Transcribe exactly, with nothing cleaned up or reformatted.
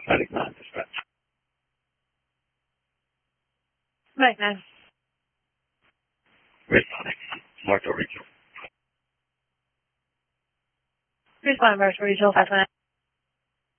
Static nine dispatch. Right now. Responding. Marshall Regional. Respond, Marshall Regional, five one nine.